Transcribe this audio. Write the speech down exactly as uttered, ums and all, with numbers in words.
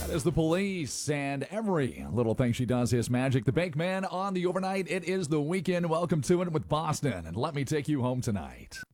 Is the Police, and every little thing she does is magic. The Bank Man on the overnight. It is the weekend. Welcome to it with Boston, and let me take you home tonight.